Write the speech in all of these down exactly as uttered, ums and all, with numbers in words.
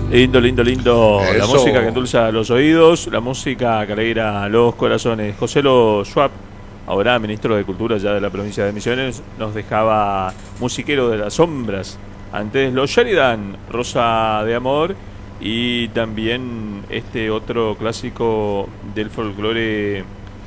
Lindo, lindo, lindo. Eso. La música que endulza los oídos, la música que alegra los corazones. José Lo Schwab, ahora ministro de Cultura ya de la provincia de Misiones, nos dejaba Musiquero de las Sombras. Antes los Sheridan, Rosa de Amor, y también este otro clásico del folclore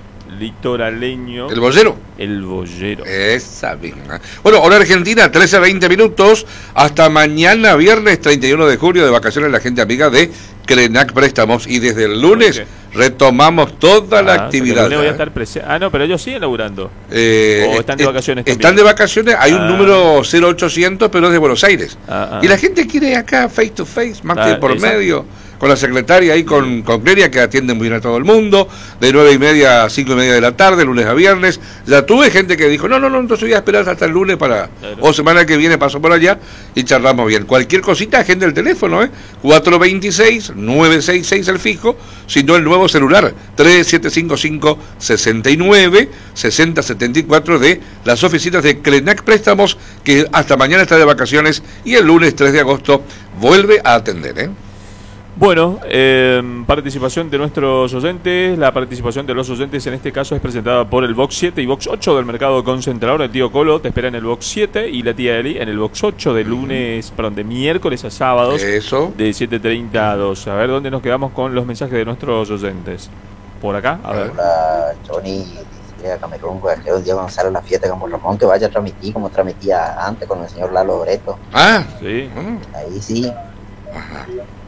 litoraleño, El boyero. El boyero. Esa misma. Bueno, hora argentina, trece a veinte minutos. Hasta mañana, viernes treinta y uno de julio, de vacaciones, la gente amiga de Crenac Préstamos. Y desde el lunes ¿Por qué? retomamos toda Ah, la o sea que actividad. el lunes voy a estar presen- Ah, no, pero ellos siguen laburando. Eh, ¿O están de eh, vacaciones también? Están de vacaciones, hay un Ah. número cero ochocientos, pero es de Buenos Aires. Ah, ah. Y la gente quiere acá, face to face, más Ah, que por exacto. medio, con la secretaria ahí, con, con Cleria, que atiende muy bien a todo el mundo, de nueve y media a cinco y media de la tarde, lunes a viernes. Ya tuve gente que dijo, no, no, no, entonces voy a esperar hasta el lunes para, Claro. o semana que viene paso por allá y charlamos bien. Cualquier cosita, agenda el teléfono, ¿eh? cuatro dos seis, nueve seis seis el fijo, sino el nuevo celular, tres siete cinco cinco, seis nueve, seis cero siete cuatro de las oficinas de Crenac Préstamos, que hasta mañana está de vacaciones y el lunes tres de agosto vuelve a atender, ¿eh? Bueno, eh, participación de nuestros oyentes. La participación de los oyentes en este caso es presentada por el Box siete y Box ocho del Mercado Concentrador. El tío Colo te espera en el Box siete y la tía Eli en el Box ocho de lunes, perdón, de miércoles a sábados, Eso. de siete treinta a doce. A ver dónde nos quedamos con los mensajes de nuestros oyentes. Por acá, a ver. Hola, Johnny, dice a Camerún, pues, que el día cuando sale a la fiesta como Ramón, que vaya a transmitir como transmitía antes con el señor Lalo Breto. Ah, Sí, mm, Ahí sí. ajá.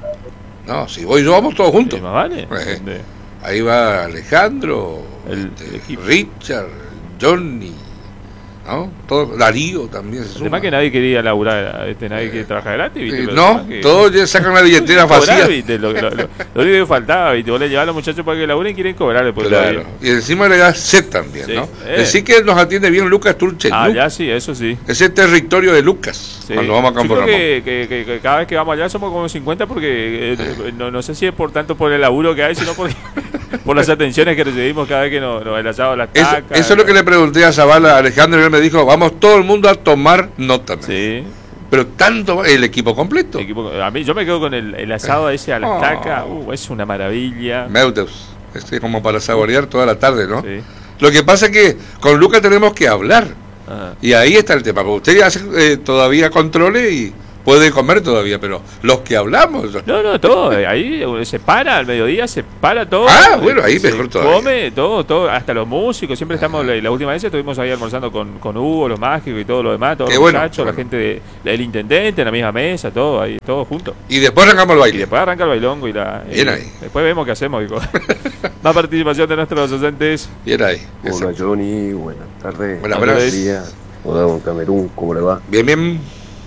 No, si voy yo, vamos todos juntos. sí, más vale. Eh. De- Ahí va Alejandro, El- este, el equipo. Richard, Johnny, ¿no? Todo, Darío también se El suma. tema que nadie quería laburar, este, nadie quiere trabajar gratis, ¿viste? Eh, Pero el no, tema que- todos ya sacan la billetera cobrar, vacía. ¿viste? Lo, lo, lo, lo único que faltaba, ¿viste? Vos le llevás a los muchachos para que laburen y quieren cobrar después. Claro. Y encima le da sed también, Sí. ¿no? Eh. Decir que nos atiende bien Lucas Turche. Ah, Lu- ya sí, eso sí. Ese territorio de Lucas, Sí. cuando vamos a Yo Campo creo Ramón. que, que, que, que cada vez que vamos allá somos como cincuenta porque eh, eh, no, no sé si es por tanto por el laburo que hay, sino por, por las atenciones que recibimos cada vez que nos, nos el asado las Eso, tacas. eso es lo que le pregunté a Zavala, a Alejandro, y él me dijo, vamos todo el mundo a tomar nota. Sí. Pero tanto, el equipo completo. Equipo- a mí, yo me quedo con el, el asado ese a las Oh. tacas. Uh, es una maravilla. Meudeus, este como para saborear toda la tarde, ¿no? Sí. Lo que pasa es que con Lucas tenemos que hablar. Ajá. Y ahí está el tema. Porque usted hace eh, todavía controle y puede comer todavía, pero los que hablamos. No, no, todo. eh, Ahí eh, se para al mediodía, se para todo. Ah, bueno, ahí se mejor todavía. Come todo, todo. Hasta los músicos. Siempre estamos. La, la última vez estuvimos ahí almorzando con, con Hugo, los mágicos y todo lo demás. Todos Qué los bueno, muchachos, qué la bueno. gente de- del intendente en la misma mesa, todo ahí, todo junto. Y después arrancamos el Y baile. después arranca el bailongo y la. Bien y ahí. Después vemos qué hacemos. hijo. Más participación de nuestros docentes. Bien ahí. Eso. Hola Johnny, buenas tardes. Buenas, buenas. Buenos días. Hola don Camerún, ¿cómo le va? Bien, bien.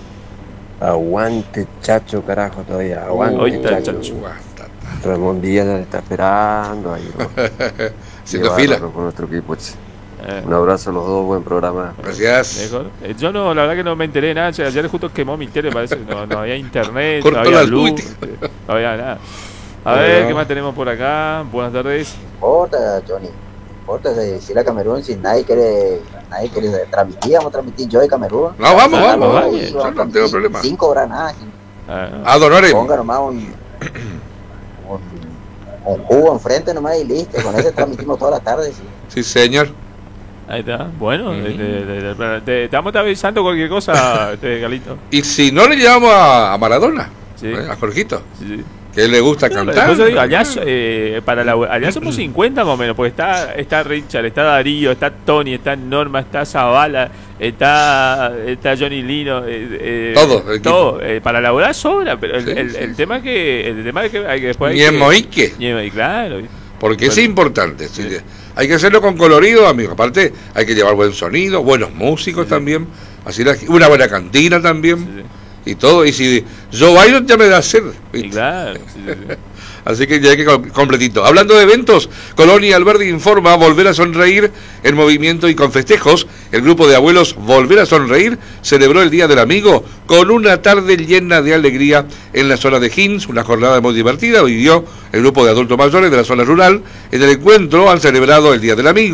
Aguante Chacho, carajo, todavía. Aguante Hoy está el Chacho. Chacho. Ramón Díaz ya le está esperando ahí. ¿no? Haciendo Qué fila. bárbaro con nuestro equipo. che. Eh, Un abrazo a los dos, buen programa. Gracias. mejor. Eh, Yo no, la verdad que no me enteré de nada. che, Ayer justo quemó mi tele, parece. No, no había internet, Cortó no había la luz, luz. este, no había nada. A Bueno. ver, ¿qué más tenemos por acá? Buenas tardes. No importa, Johnny. No importa decirle a Camerún si nadie quiere, nadie quiere transmitir, vamos a transmitir yo y Camerún. No, vamos, Ah, vamos. vale. vamos. Yo no tengo problema. Sin cobrar nada. Ah, A Donore. Ponga nomás un, un, un jugo enfrente nomás y listo. Con ese transmitimos toda la tarde. Sí. Sí, señor. ahí está. Bueno, Ujú. te, te- te- te- te vamos a estar avisando cualquier cosa, este Galito. Y si no le llevamos a, a Maradona, Sí. ¿eh? a Jorgito, Sí, sí. que él le gusta No, cantar. después yo digo, allá, eh, para la, allá somos cincuenta más o menos, porque está, está Richard, está Darío, está Tony, está Norma, está Zavala, está, está Johnny Lino, eh, eh, Todo el equipo. todo. Eh, para laburar sobra, pero el, Sí, el, sí, el sí. tema que el tema es que hay que después hay Ni en que- Moique. Ni en- claro. Porque es Bueno. importante. sí, Sí. Hay que hacerlo con colorido, amigo. Aparte, hay que llevar buen sonido, buenos músicos Sí, sí. también. Así la- una buena cantina también. Sí, sí. Y todo. Y si yo bailo, ya me da sed. Y ¿viste? claro, sí, sí, sí. Así que ya hay que com- completito. Hablando de eventos, Colonia Alberdi informa Volver a Sonreír en movimiento y con festejos. El grupo de abuelos Volver a Sonreír celebró el Día del Amigo con una tarde llena de alegría en la zona de Hinz, una jornada muy divertida. Vivió el grupo de adultos mayores de la zona rural. En el encuentro han celebrado el Día del Amigo,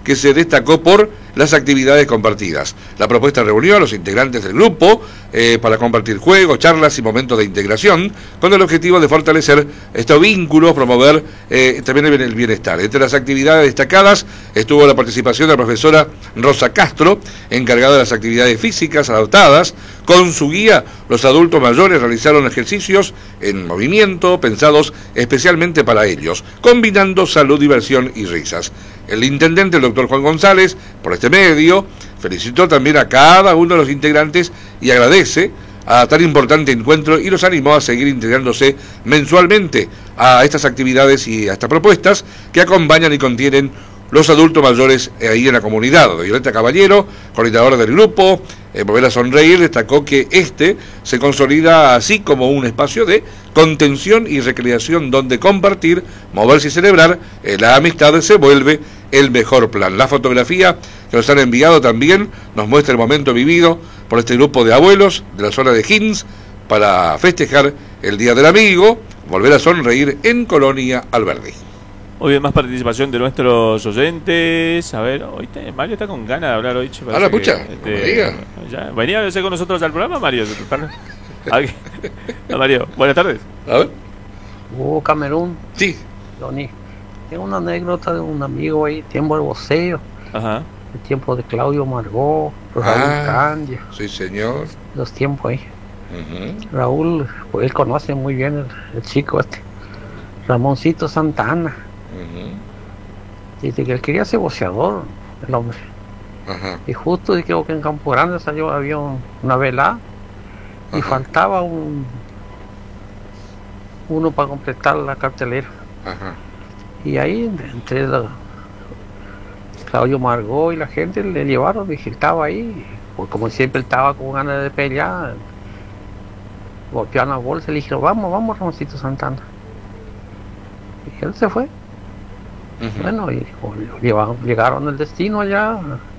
que se destacó por las actividades compartidas. La propuesta reunió a los integrantes del grupo eh, para compartir juegos, charlas y momentos de integración con el objetivo de fortalecer estos vínculos, promover eh, también el bienestar. Entre las actividades destacadas estuvo la participación de la profesora Rosa Castro, encargada de las actividades físicas adaptadas. Con su guía, los adultos mayores realizaron ejercicios en movimiento pensados especialmente para ellos, combinando salud, diversión y risas. El intendente, el doctor Juan González, por este medio, felicitó también a cada uno de los integrantes y agradece a tan importante encuentro y los animó a seguir integrándose mensualmente a estas actividades y a estas propuestas que acompañan y contienen los adultos mayores ahí en la comunidad. Violeta Caballero, coordinadora del grupo, eh, Volver a Sonreír, destacó que este se consolida así como un espacio de contención y recreación donde compartir, moverse y celebrar eh, la amistad se vuelve el mejor plan. La fotografía que nos han enviado también nos muestra el momento vivido por este grupo de abuelos de la zona de Hinds para festejar el Día del Amigo, Volver a Sonreír en Colonia Alberdi. Muy bien, más participación de nuestros oyentes. A ver, hoy te, Mario está con ganas de hablar hoy. Che, Ahora, pucha, que, este, ya, venía a verse con nosotros al programa, Mario. No, Mario, buenas tardes. A ver. Oh, Camerún. Sí. Tony, tengo una anécdota de un amigo ahí, tiempo de voceo. Ajá. El tiempo de Claudio Margot, Raúl Ah, Candia. sí, señor. Los tiempos ahí. Uh-huh. Raúl, pues él conoce muy bien el, el chico este. Ramoncito Santana. Uh-huh. Dice que él quería ser boxeador, el hombre. Ajá. Y justo dijo que en Campo Grande salió, había un, una velada y Ajá. faltaba un uno para completar la cartelera. Ajá. Y ahí entre la, Claudio Margot y la gente le llevaron, dije, estaba ahí, pues como siempre estaba con ganas de pelear, golpearon la bolsa y le dijeron, vamos, vamos Ramoncito Santana. Y él se fue. Uh-huh. Bueno, y llevaron, llegaron al destino allá,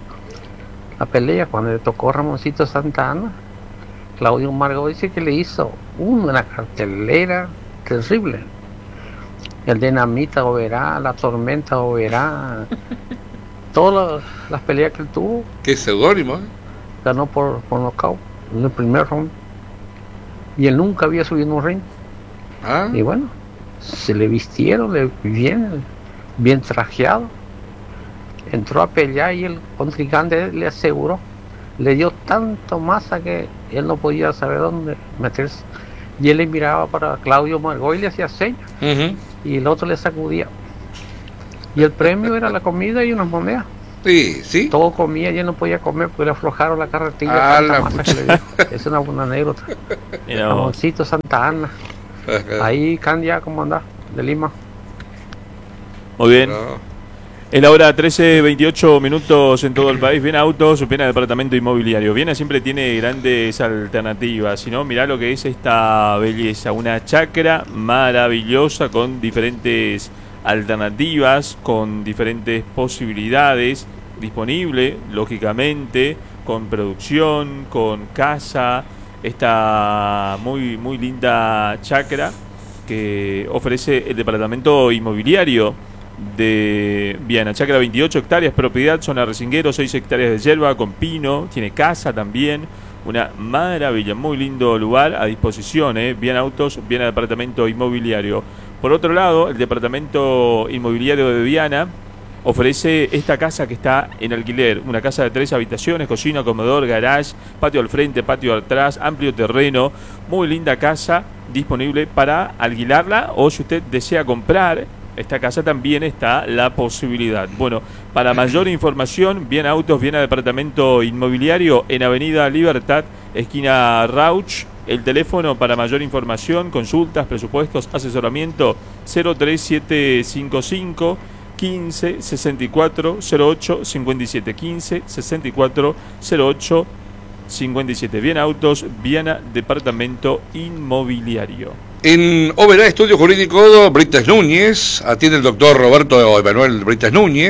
la pelea, cuando le tocó Ramoncito Santana, Claudio Margot dice que le hizo una cartelera terrible. El Dinamita o verá, la Tormenta o verá, todas las, las peleas que él tuvo. Qué seudónimo, ¿eh? Ganó por, por nocaut en el primer round. Y él nunca había subido un ring. Ah. Y bueno, se le vistieron le, bien, bien trajeado. Entró a pelear y el contrincante le aseguró. Le dio tanto masa que él no podía saber dónde meterse. Y él le miraba para Claudio Margot y le hacía señas. Uh-huh. Y el otro le sacudía. Y el premio era la comida y unas monedas. Sí, sí. Todo comía y él no podía comer porque le aflojaron la carretilla. Ah, tanta la masa pucha. que le dio. Es una buena anécdota. Mira vos. Ramoncito Santa Ana. Ahí Candia, ¿cómo anda? De Lima. Muy bien. No. Es la hora trece, veintiocho minutos en todo el país. Viena Autos, Viena Departamento Inmobiliario. Viena siempre tiene grandes alternativas. Si no, mirá lo que es esta belleza. Una chacra maravillosa con diferentes alternativas, con diferentes posibilidades disponible, lógicamente, con producción, con casa. Esta muy, muy linda chacra que ofrece el Departamento Inmobiliario de Viana. Chacra, veintiocho hectáreas, propiedad, zona Recinguero, seis hectáreas de hierba con pino, tiene casa también, una maravilla, muy lindo lugar a disposición, ¿eh? Viana Autos, Viana Departamento Inmobiliario. Por otro lado, el Departamento Inmobiliario de Viana ofrece esta casa que está en alquiler, una casa de tres habitaciones, cocina, comedor, garage, patio al frente, patio atrás, amplio terreno, muy linda casa disponible para alquilarla, o si usted desea comprar esta casa también está la posibilidad. Bueno, para mayor información, Viena Autos, Viena Departamento Inmobiliario, en Avenida Libertad, esquina Rauch. El teléfono para mayor información, consultas, presupuestos, asesoramiento, cero tres siete cinco cinco, quince, sesenta y cuatro, cero ocho, cincuenta y siete, quince, sesenta y cuatro, cero ocho, cincuenta y siete. Viena Autos, Viena Departamento Inmobiliario. En Oberá Estudio Jurídico Britas Núñez, atiende el doctor Roberto Emanuel Britas Núñez,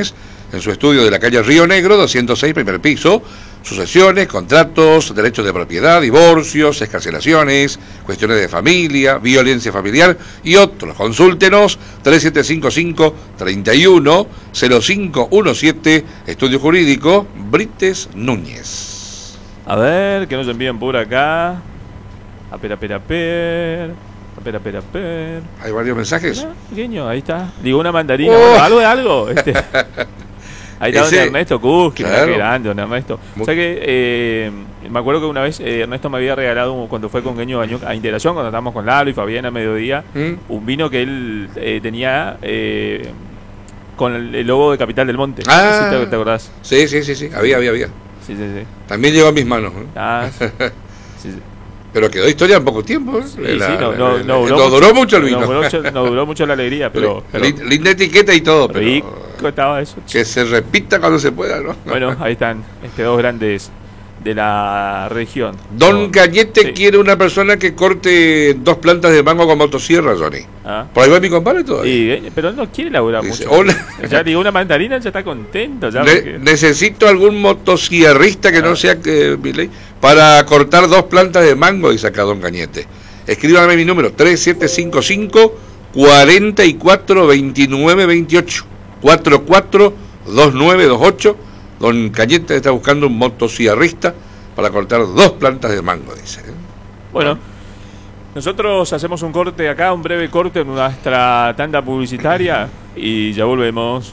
en su estudio de la calle Río Negro, doscientos seis, primer piso. Sucesiones, contratos, derechos de propiedad, divorcios, excarcelaciones, cuestiones de familia, violencia familiar y otros. Consúltenos tres siete cinco cinco, tres uno cero cinco uno siete, Estudio Jurídico, Brites Núñez. A ver, que nos envían por acá. A per, a per, a per. A per, a per, a per. Hay varios mensajes. Mirá, pequeño, ahí está. Digo, una mandarina. Oh. Bueno, algo de algo. Este. Ahí está Ese, don Ernesto Kuski, claro. qué grande, don Ernesto. O sea que eh, me acuerdo que una vez eh, Ernesto me había regalado, un, cuando fue con Gueño Bañuc, a Integración, cuando estábamos con Lalo y Fabián a mediodía, ¿Mm? un vino que él eh, tenía eh, con el, el logo de Capital del Monte. Ah. ¿Sí te, te acordás? Sí, sí, sí, sí, había, había, había. Sí, sí, sí. También llegó a mis manos. ¿eh? Ah, sí, sí, sí. Pero quedó historia en poco tiempo. ¿eh? Sí, La- sí, no, la- no, la- no, no duró mucho el vino. No duró mucho, no duró mucho la alegría, pero, pero Lin- linda etiqueta y todo, pero rico estaba eso. que se repita cuando se pueda, ¿no? Bueno, ahí están este, dos grandes de la región. Don Cañete Sí. quiere una persona que corte dos plantas de mango con motosierra, Johnny. Ah. Por ahí va mi compadre todavía. Y, eh, pero no quiere laburar Dice, mucho. hola. Ya digo, una mandarina ya está contento. Ya Ne- porque- necesito algún motosierrista que no sea que Milei para cortar dos plantas de mango, dice acá Don Cañete. Escríbame mi número, tres siete cinco cinco, cuatro cuatro dos nueve dos ocho, cuatro cuatro dos nueve dos ocho. Don Cañete está buscando un motosierrista para cortar dos plantas de mango, dice. ¿eh? Bueno, nosotros hacemos un corte acá, un breve corte en nuestra tanda publicitaria y ya volvemos.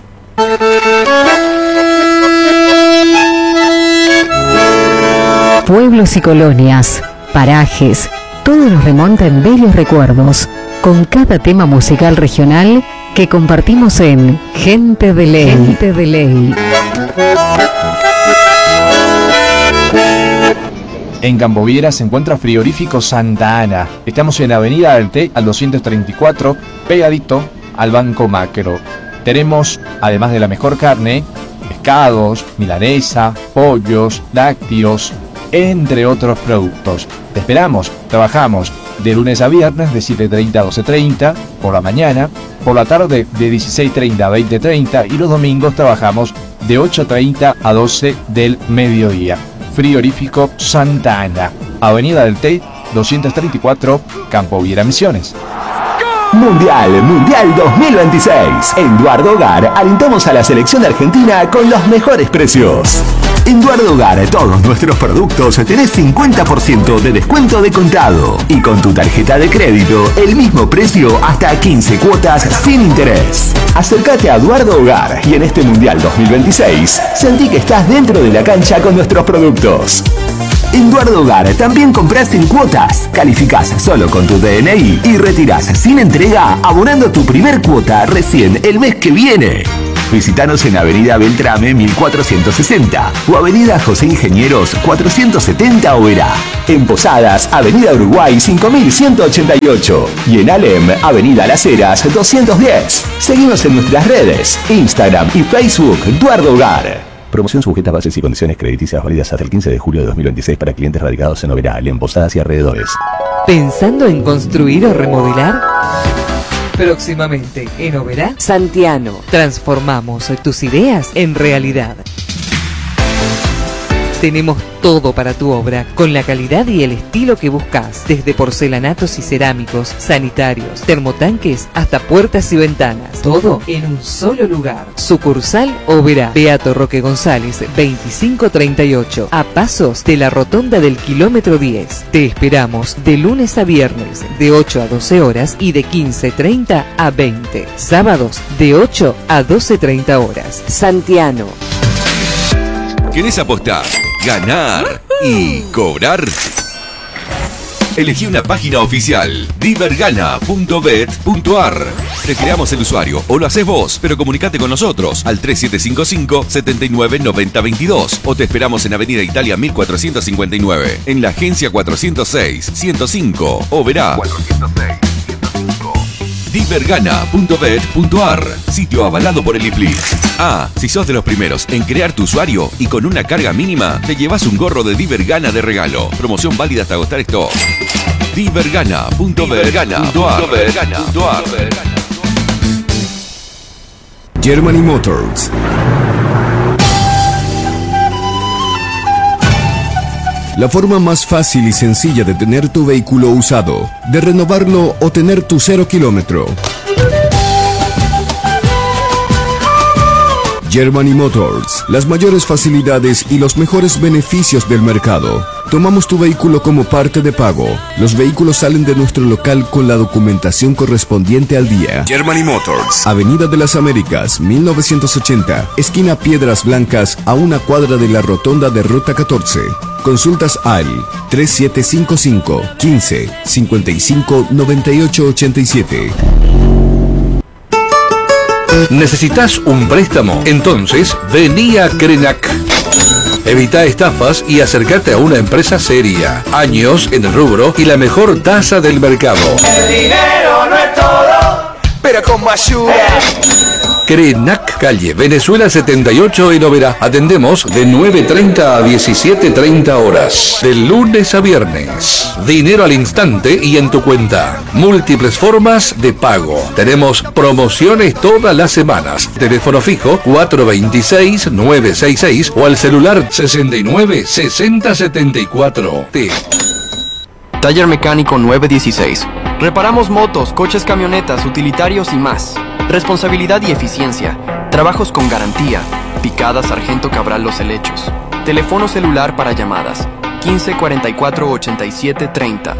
Pueblos y colonias, parajes, todo nos remonta en bellos recuerdos, con cada tema musical regional que compartimos en Gente de Ley. Gente de Ley. En Camboviera se encuentra Frigorífico Santa Ana. Estamos en Avenida del Té al doscientos treinta y cuatro, pegadito al Banco Macro. Tenemos, además de la mejor carne, pescados, milanesa, pollos, lácteos, entre otros productos. Te esperamos, trabajamos de lunes a viernes de siete treinta a doce treinta, por la mañana, por la tarde de dieciséis treinta a veinte treinta y los domingos trabajamos de ocho treinta a doce del mediodía. Frigorífico Santa Ana, Avenida del Té, doscientos treinta y cuatro, Campo Viera, Misiones. Mundial, Mundial dos mil veintiséis. En Duardo Hogar alentamos a la selección argentina con los mejores precios. En Duardo Hogar todos nuestros productos tenés cincuenta por ciento de descuento de contado. Y con tu tarjeta de crédito, el mismo precio hasta quince cuotas sin interés. Acércate a Duardo Hogar y en este Mundial dos mil veintiséis sentí que estás dentro de la cancha con nuestros productos. En Duardo Hogar también compras sin cuotas, calificás solo con tu D N I y retirás sin entrega abonando tu primer cuota recién el mes que viene. Visítanos en Avenida Beltrame mil cuatrocientos sesenta o Avenida José Ingenieros cuatrocientos setenta Oberá. En Posadas, Avenida Uruguay cinco mil ciento ochenta y ocho y en Alem, Avenida Las Heras doscientos diez. Seguimos en nuestras redes, Instagram y Facebook, Duardo Hogar. Promoción sujeta a bases y condiciones crediticias válidas hasta el quince de julio de dos mil veintiséis para clientes radicados en Oberá, en Posadas y alrededores. ¿Pensando en construir o remodelar? Próximamente en Oberá, Santiano. Transformamos tus ideas en realidad. Tenemos todo para tu obra, con la calidad y el estilo que buscas, desde porcelanatos y cerámicos, sanitarios, termotanques, hasta puertas y ventanas. Todo en un solo lugar. Sucursal Oberá, Beato Roque González, veinticinco treinta y ocho, a pasos de la rotonda del kilómetro diez. Te esperamos de lunes a viernes, de ocho a doce horas y de quince treinta a veinte. Sábados, de ocho a doce treinta horas. Santiano. ¿Querés apostar, ganar y cobrar? Elegí una página oficial, divergana punto bet punto ar. Te creamos el usuario o lo haces vos, pero comunicate con nosotros al tres siete cinco cinco, siete nueve nueve cero dos dos o te esperamos en Avenida Italia mil cuatrocientos cincuenta y nueve, en la agencia cuatrocientos seis, ciento cinco, Oberá. cuatrocientos seis, ciento cinco. divergana punto bet punto ar, sitio avalado por el I P L I. Ah, si sos de los primeros en crear tu usuario y con una carga mínima, te llevas un gorro de Divergana de regalo. Promoción válida hasta agotar stock. divergana punto bet punto ar. Germany Motors. la forma más fácil y sencilla de tener tu vehículo usado, de renovarlo o tener tu cero kilómetro. Germany Motors, las mayores facilidades y los mejores beneficios del mercado. Tomamos tu vehículo como parte de pago. Los vehículos salen de nuestro local con la documentación correspondiente al día. Germany Motors, Avenida de las Américas, mil novecientos ochenta, esquina Piedras Blancas, a una cuadra de la rotonda de Ruta catorce. Consultas al tres siete cinco cinco, quince, cincuenta y cinco, noventa y ocho ochenta y siete. ¿Necesitas un préstamo? Entonces, vení a Krenak. Evita estafas y acércate a una empresa seria. Años en el rubro y la mejor tasa del mercado. El dinero no es todo, pero con ayuda. Krenak, calle Venezuela setenta y ocho en Oberá. Atendemos de nueve treinta a diecisiete treinta horas. De lunes a viernes. Dinero al instante y en tu cuenta. Múltiples formas de pago. Tenemos promociones todas las semanas. Teléfono fijo cuatro dos seis, nueve seis seis o al celular sesenta y nueve, sesenta setenta y cuatro. T. Taller Mecánico nueve dieciséis. Reparamos motos, coches, camionetas, utilitarios y más. Responsabilidad y eficiencia. Trabajos con garantía. Picada Sargento Cabral Los Helechos. Teléfono celular para llamadas. quince cuarenta y cuatro, ochenta y siete treinta.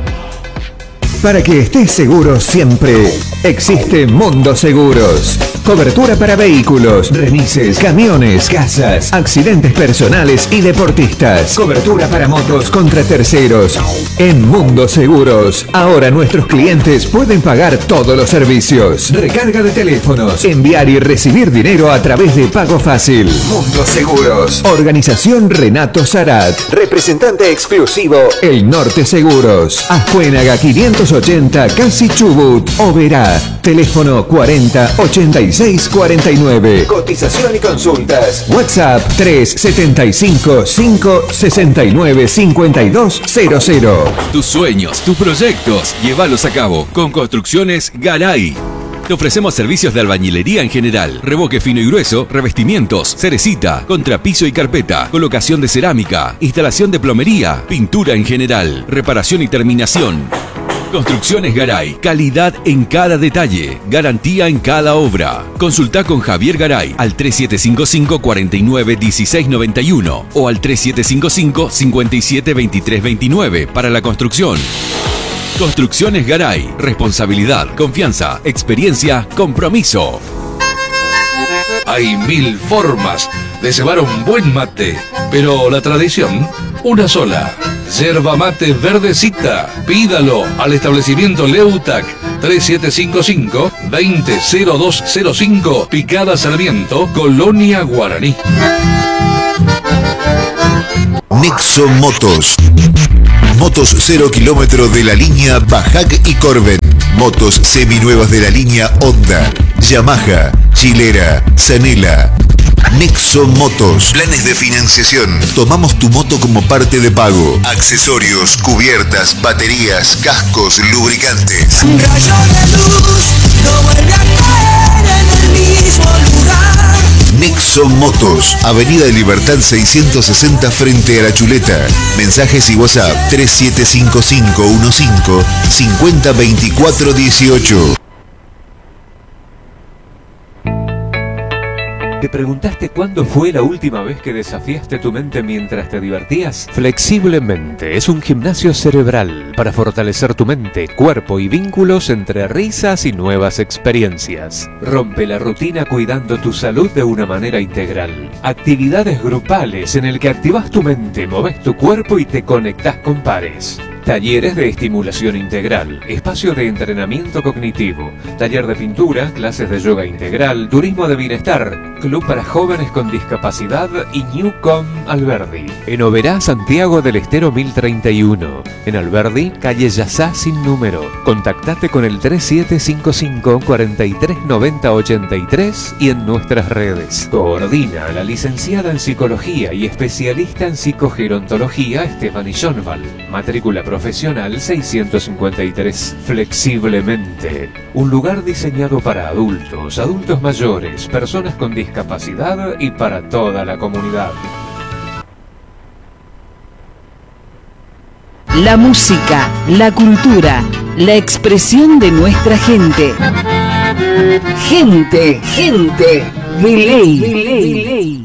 Para que estés seguro siempre, existe Mundo Seguros. Cobertura para vehículos, remises, camiones, casas, accidentes personales y deportistas. Cobertura para motos contra terceros. En Mundo Seguros, ahora nuestros clientes pueden pagar todos los servicios. Recarga de teléfonos, enviar y recibir dinero a través de Pago Fácil. Mundo Seguros. Organización Renato Sarat. Representante exclusivo, El Norte Seguros. Ascuénaga quinientos ochenta, Casi Chubut, Oberá. Teléfono cuarenta, ochenta y seis, cuarenta y nueve. Cotización y consultas. WhatsApp tres siete cinco, cinco seis nueve, cinco dos cero cero. Tus sueños, tus proyectos, llévalos a cabo con Construcciones Garay. Te ofrecemos servicios de albañilería en general, revoque fino y grueso, revestimientos, cerecita, contrapiso y carpeta, colocación de cerámica, instalación de plomería, pintura en general, reparación y terminación. Construcciones Garay, calidad en cada detalle, garantía en cada obra. Consulta con Javier Garay al tres siete cinco cinco, cuatro nueve, uno seis nueve uno o al tres siete cinco cinco, cinco siete, dos tres dos nueve para la construcción. Construcciones Garay, responsabilidad, confianza, experiencia, compromiso. Hay mil formas de cebar un buen mate, pero la tradición, una sola. Yerba mate verdecita. Pídalo al establecimiento Leutac tres siete cinco cinco, veinte cero dos cero cinco, Picada Sarmiento, Colonia Guaraní. Nexo Motos. Motos cero kilómetro de la línea Bajac y Corben. Motos seminuevas de la línea Honda, Yamaha, Chilera, Zanela. Nexo Motos. Planes de financiación. Tomamos tu moto como parte de pago. Accesorios, cubiertas, baterías, cascos, lubricantes. Un rayo de luz no vuelve a caer en el mismo lugar. Nexo Motos. Avenida de Libertad seiscientos sesenta frente a La Chuleta. Mensajes y WhatsApp tres siete cinco cinco uno cinco, cinco cero dos cuatro uno ocho. ¿Te preguntaste cuándo fue la última vez que desafiaste tu mente mientras te divertías? Flexiblemente es un gimnasio cerebral para fortalecer tu mente, cuerpo y vínculos entre risas y nuevas experiencias. Rompe la rutina cuidando tu salud de una manera integral. Actividades grupales en el que activas tu mente, moves tu cuerpo y te conectas con pares. Talleres de estimulación integral, espacio de entrenamiento cognitivo, taller de pintura, clases de yoga integral, turismo de bienestar, club para jóvenes con discapacidad y Newcom Alberdi. En Oberá, Santiago del Estero mil treinta y uno. En Alberdi, calle Yazá sin número. Contactate con el tres siete cinco cinco, cuatro tres nueve cero ocho tres y en nuestras redes. Coordina la licenciada en Psicología y especialista en Psicogerontología Estefany Jonval. Matrícula profesional seiscientos cincuenta y tres. Flexiblemente, un lugar diseñado para adultos, adultos mayores, personas con discapacidad y para toda la comunidad. La música, la cultura, la expresión de nuestra gente. Gente, gente, de ley.